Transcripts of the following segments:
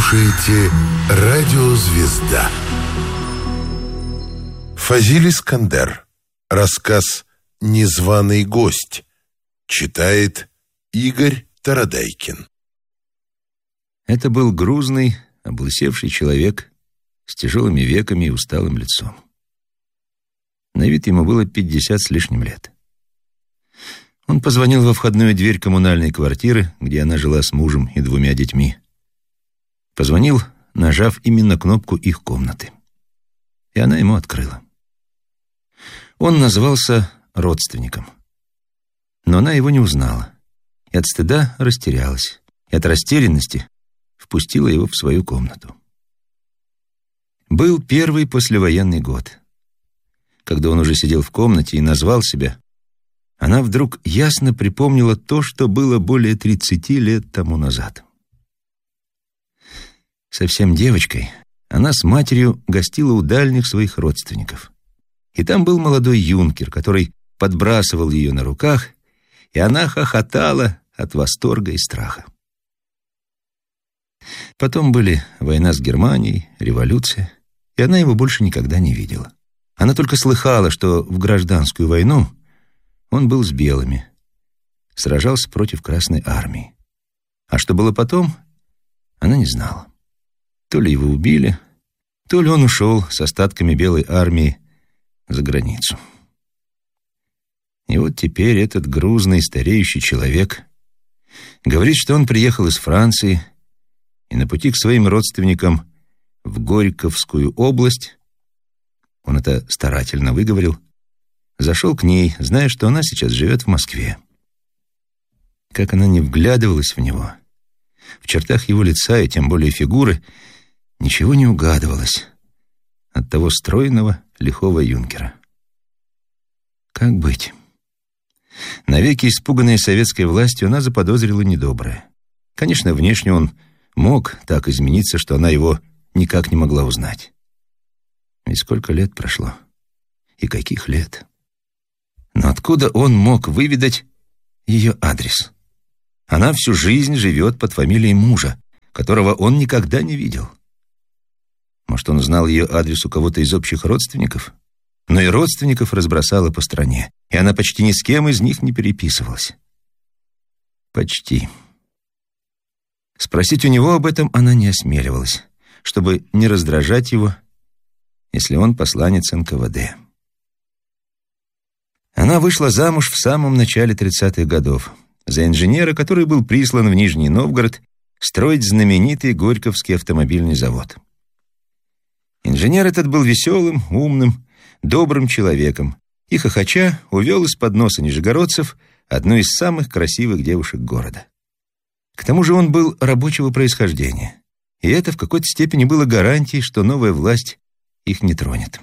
слушаете «Радио Звезда». Фазиль Искандер. Рассказ «Незваный гость». Читает Игорь Тарадайкин. Это был грузный, облысевший человек с тяжелыми веками и усталым лицом. На вид ему было 50 с лишним лет. Он позвонил во входную дверь коммунальной квартиры, где она жила с мужем и 2 детьми. Позвонил, нажав именно кнопку их комнаты. И она ему открыла. Он назвался родственником. Но она его не узнала. И от стыда растерялась. И от растерянности впустила его в свою комнату. Был первый послевоенный год. Когда он уже сидел в комнате и назвал себя, она вдруг ясно припомнила то, что было более 30 лет тому назад. Совсем девочкой она с матерью гостила у дальних своих родственников. И там был молодой юнкер, который подбрасывал ее на руках, и она хохотала от восторга и страха. Потом были война с Германией, революция, и она его больше никогда не видела. Она только слыхала, что в гражданскую войну он был с белыми, сражался против Красной армии. А что было потом, она не знала. То ли его убили, то ли он ушел с остатками белой армии за границу. И вот теперь этот грузный стареющий человек говорит, что он приехал из Франции и на пути к своим родственникам в Горьковскую область, он это старательно выговорил, зашел к ней, зная, что она сейчас живет в Москве. Как она не вглядывалась в него, в чертах его лица и тем более фигуры, ничего не угадывалось от того стройного, лихого юнкера. Как быть? Навеки испуганная советской властью, она заподозрила недоброе. Конечно, внешне он мог так измениться, что она его никак не могла узнать. Ведь сколько лет прошло? И каких лет? Но откуда он мог выведать ее адрес? Она всю жизнь живет под фамилией мужа, которого он никогда не видел. Может, он знал ее адрес у кого-то из общих родственников? Но и родственников разбросала по стране, и она почти ни с кем из них не переписывалась. Почти. Спросить у него об этом она не осмеливалась, чтобы не раздражать его, если он посланец НКВД. Она вышла замуж в самом начале 30-х годов за инженера, который был прислан в Нижний Новгород строить знаменитый Горьковский автомобильный завод. Инженер этот был веселым, умным, добрым человеком и, хохоча, увел из-под носа нижегородцев одну из самых красивых девушек города. К тому же он был рабочего происхождения, и это в какой-то степени было гарантией, что новая власть их не тронет.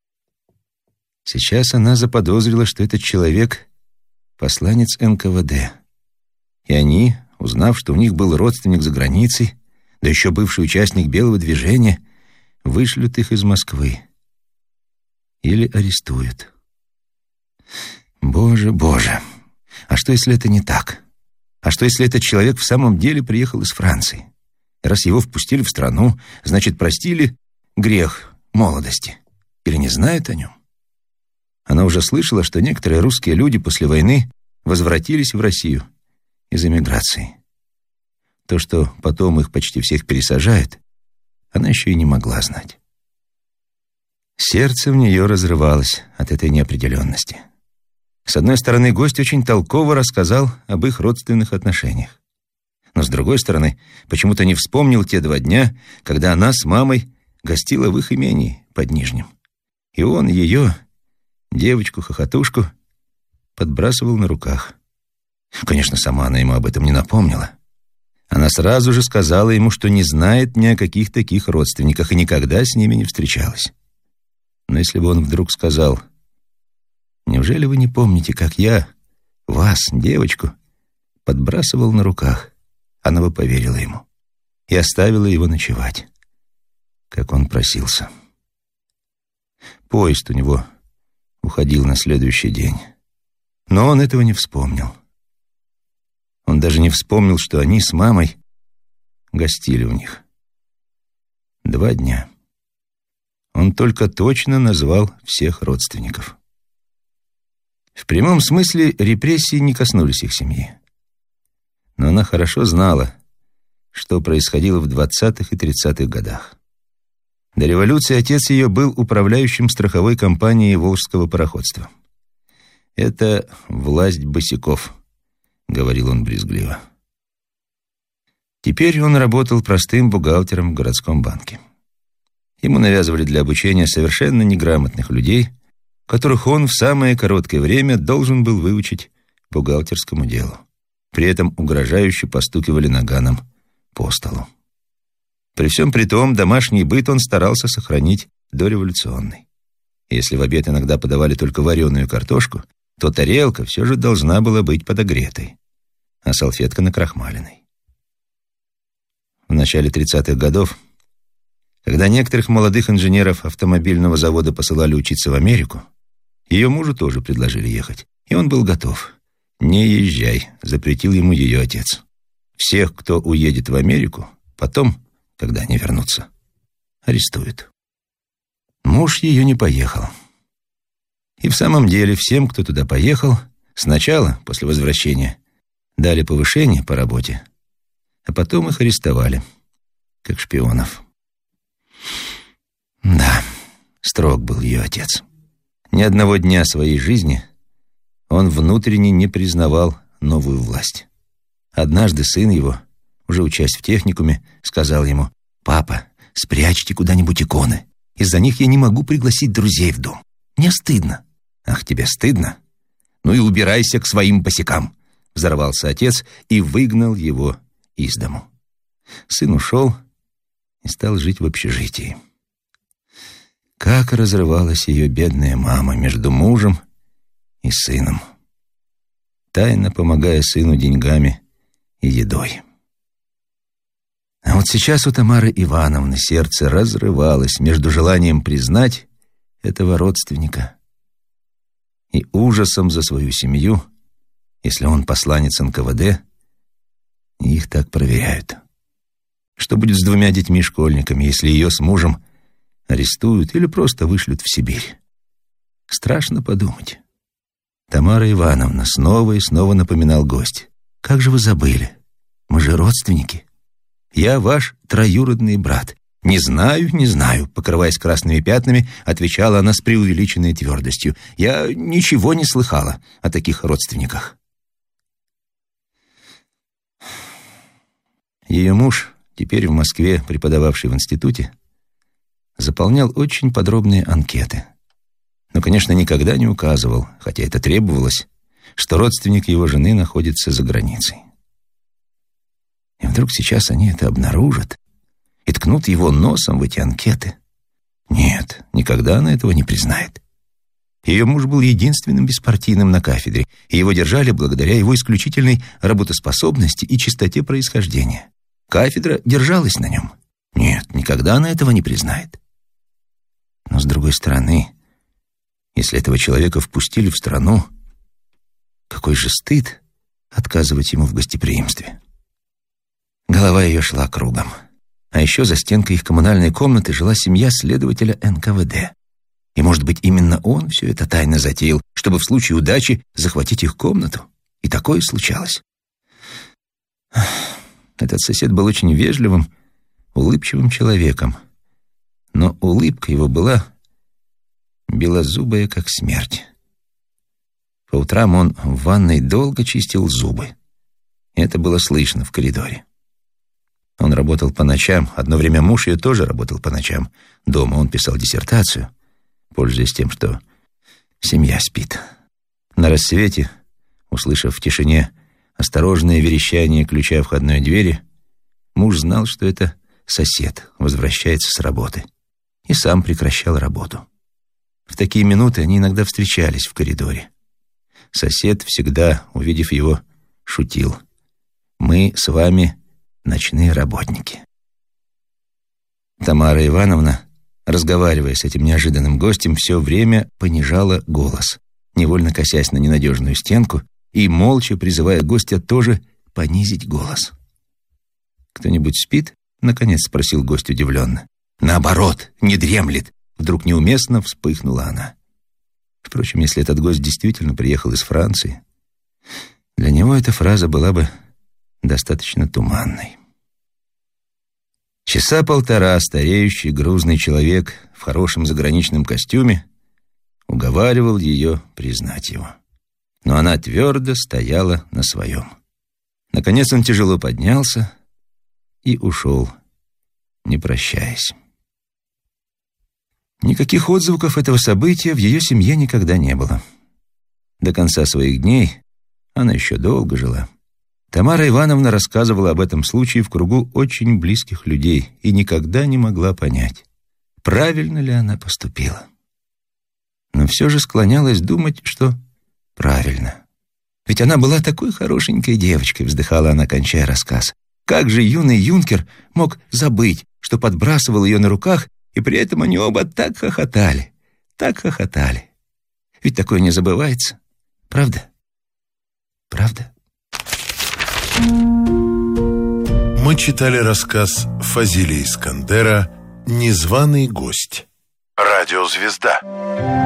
Сейчас она заподозрила, что этот человек — посланец НКВД. И они, узнав, что у них был родственник за границей, да еще бывший участник белого движения, вышлют их из Москвы. Или арестуют. Боже, боже, а что, если это не так? А что, если этот человек в самом деле приехал из Франции? Раз его впустили в страну, значит, простили грех молодости. Или не знают о нем? Она уже слышала, что некоторые русские люди после войны возвратились в Россию из эмиграции. То, что потом их почти всех пересажают, она еще и не могла знать. Сердце в нее разрывалось от этой неопределенности. С одной стороны, гость очень толково рассказал об их родственных отношениях. Но с другой стороны, почему-то не вспомнил те 2 дня, когда она с мамой гостила в их имении под Нижним. И он ее, девочку-хохотушку, подбрасывал на руках. Конечно, сама она ему об этом не напомнила. Она сразу же сказала ему, что не знает ни о каких таких родственниках и никогда с ними не встречалась. Но если бы он вдруг сказал: «Неужели вы не помните, как я вас, девочку, подбрасывал на руках?» Она бы поверила ему и оставила его ночевать, как он просился. Поезд у него уходил на следующий день, но он этого не вспомнил. Он даже не вспомнил, что они с мамой гостили у них. 2 дня. Он только точно назвал всех родственников. В прямом смысле репрессии не коснулись их семьи. Но она хорошо знала, что происходило в 20-х и 30-х годах. До революции отец ее был управляющим страховой компанией Волжского пароходства. «Это власть босяков», — говорил он брезгливо. Теперь он работал простым бухгалтером в городском банке. Ему навязывали для обучения совершенно неграмотных людей, которых он в самое короткое время должен был выучить бухгалтерскому делу. При этом угрожающе постукивали наганом по столу. При всем при том, домашний быт он старался сохранить дореволюционный. Если в обед иногда подавали только вареную картошку, то тарелка все же должна была быть подогретой, а салфетка накрахмаленной. В начале 30-х годов, когда некоторых молодых инженеров автомобильного завода посылали учиться в Америку, ее мужу тоже предложили ехать, и он был готов. «Не езжай», — запретил ему ее отец. «Всех, кто уедет в Америку, потом, когда они вернутся, арестуют». Муж ее не поехал. И в самом деле всем, кто туда поехал, сначала, после возвращения, дали повышение по работе, а потом их арестовали, как шпионов. Да, строг был ее отец. Ни одного дня своей жизни он внутренне не признавал новую власть. Однажды сын его, уже учась в техникуме, сказал ему: «Папа, спрячьте куда-нибудь иконы. Из-за них я не могу пригласить друзей в дом. Мне стыдно». «Ах, тебе стыдно? Ну и убирайся к своим босякам», — взорвался отец и выгнал его из дому. Сын ушел и стал жить в общежитии. Как разрывалась ее бедная мама между мужем и сыном, тайно помогая сыну деньгами и едой. А вот сейчас у Тамары Ивановны сердце разрывалось между желанием признать этого родственника и ужасом за свою семью, если он посланец НКВД, и их так проверяют. Что будет с 2 детьми-школьниками, если ее с мужем арестуют или просто вышлют в Сибирь? Страшно подумать. Тамара Ивановна снова и снова напоминал гость: «Как же вы забыли? Мы же родственники. Я ваш троюродный брат». «Не знаю, не знаю», — покрываясь красными пятнами, отвечала она с преувеличенной твердостью. «Я ничего не слыхала о таких родственниках». Ее муж, теперь в Москве преподававший в институте, заполнял очень подробные анкеты. Но, конечно, никогда не указывал, хотя это требовалось, что родственник его жены находится за границей. И вдруг сейчас они это обнаружат и ткнут его носом в эти анкеты. Нет, никогда она этого не признает. Ее муж был единственным беспартийным на кафедре, и его держали благодаря его исключительной работоспособности и чистоте происхождения. Кафедра держалась на нем. Нет, никогда она этого не признает. Но, с другой стороны, если этого человека впустили в страну, какой же стыд отказывать ему в гостеприимстве. Голова ее шла кругом. А еще за стенкой их коммунальной комнаты жила семья следователя НКВД. И, может быть, именно он все это тайно затеял, чтобы в случае удачи захватить их комнату. И такое случалось. Этот сосед был очень вежливым, улыбчивым человеком. Но улыбка его была белозубая, как смерть. По утрам он в ванной долго чистил зубы. И это было слышно в коридоре. Он работал по ночам. Одно время муж ее тоже работал по ночам. Дома он писал диссертацию, пользуясь тем, что семья спит. На рассвете, услышав в тишине осторожное верещание ключа входной двери, муж знал, что это сосед возвращается с работы, и сам прекращал работу. В такие минуты они иногда встречались в коридоре. Сосед всегда, увидев его, шутил: «Мы с вами ночные работники». Тамара Ивановна, разговаривая с этим неожиданным гостем, все время понижала голос, невольно косясь на ненадежную стенку и молча призывая гостя тоже понизить голос. «Кто-нибудь спит?» — наконец спросил гость удивленно. Наоборот, не дремлет. Вдруг неуместно вспыхнула она. Впрочем, если этот гость действительно приехал из Франции, для него эта фраза была бы достаточно туманной. Часа полтора стареющий грузный человек в хорошем заграничном костюме уговаривал ее признать его. Но она твердо стояла на своем. Наконец он тяжело поднялся и ушел, не прощаясь. Никаких отзвуков этого события в ее семье никогда не было. До конца своих дней она еще долго жила. Тамара Ивановна рассказывала об этом случае в кругу очень близких людей и никогда не могла понять, правильно ли она поступила. Но все же склонялась думать, что правильно. Ведь она была такой хорошенькой девочкой, вздыхала она, кончая рассказ. Как же юный юнкер мог забыть, что подбрасывал ее на руках, и при этом они оба так хохотали. Ведь такое не забывается. Правда? Правда? Мы читали рассказ Фазилия Искандера «Незваный гость». Радиозвезда.